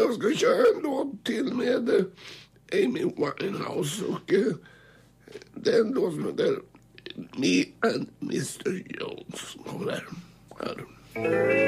jag ska köra en låt till med Amy Winehouse och det är en låt som heter Me and Mr. Jones. Kommer där. Här.